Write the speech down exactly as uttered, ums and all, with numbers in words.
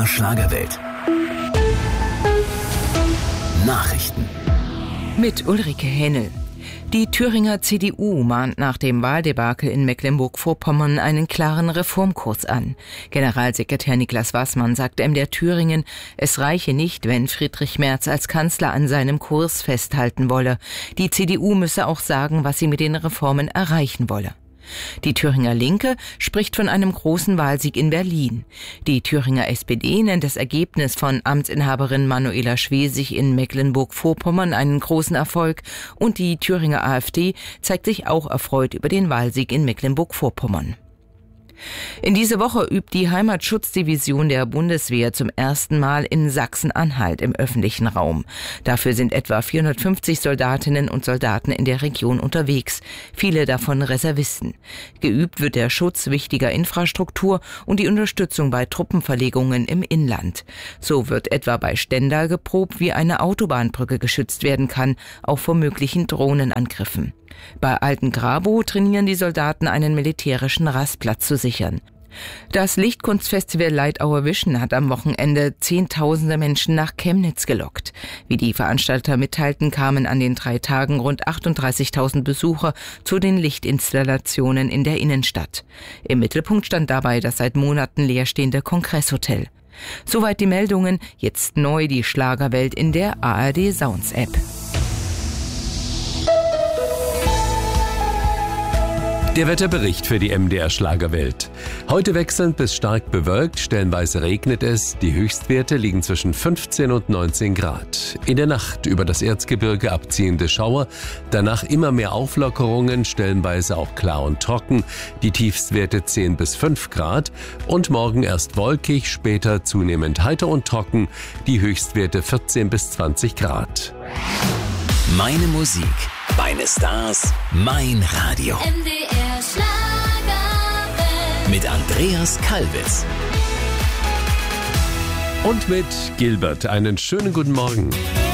der Schlagerwelt. Nachrichten. Mit Ulrike Hennel. Die Thüringer C D U mahnt nach dem Wahldebakel in Mecklenburg-Vorpommern einen klaren Reformkurs an. Generalsekretär Niklas Waßmann sagt M D R Thüringen, es reiche nicht, wenn Friedrich Merz als Kanzler an seinem Kurs festhalten wolle. Die C D U müsse auch sagen, was sie mit den Reformen erreichen wolle. Die Thüringer Linke spricht von einem großen Wahlsieg in Berlin. Die Thüringer S P D nennt das Ergebnis von Amtsinhaberin Manuela Schwesig in Mecklenburg-Vorpommern einen großen Erfolg und die Thüringer AfD zeigt sich auch erfreut über den Wahlsieg in Mecklenburg-Vorpommern. In dieser Woche übt die Heimatschutzdivision der Bundeswehr zum ersten Mal in Sachsen-Anhalt im öffentlichen Raum. Dafür sind etwa vierhundertfünfzig Soldatinnen und Soldaten in der Region unterwegs, viele davon Reservisten. Geübt wird der Schutz wichtiger Infrastruktur und die Unterstützung bei Truppenverlegungen im Inland. So wird etwa bei Stendal geprobt, wie eine Autobahnbrücke geschützt werden kann, auch vor möglichen Drohnenangriffen. Bei Altengrabow trainieren die Soldaten, einen militärischen Rastplatz zu sichern. Das Lichtkunstfestival Light Our Vision hat am Wochenende Zehntausende Menschen nach Chemnitz gelockt. Wie die Veranstalter mitteilten, kamen an den drei Tagen rund achtunddreißigtausend Besucher zu den Lichtinstallationen in der Innenstadt. Im Mittelpunkt stand dabei das seit Monaten leerstehende Kongresshotel. Soweit die Meldungen, jetzt neu die Schlagerwelt in der A R D Sounds App. Der Wetterbericht für die M D R Schlagerwelt. Heute wechselnd bis stark bewölkt, stellenweise regnet es. Die Höchstwerte liegen zwischen fünfzehn und neunzehn Grad. In der Nacht über das Erzgebirge abziehende Schauer, danach immer mehr Auflockerungen, stellenweise auch klar und trocken. Die Tiefstwerte zehn bis fünf Grad und morgen erst wolkig, später zunehmend heiter und trocken. Die Höchstwerte vierzehn bis zwanzig Grad. Meine Musik, meine Stars, mein Radio. M D R Schlagerwelt. Mit Andreas Kalbitz. Und mit Gilbert einen schönen guten Morgen.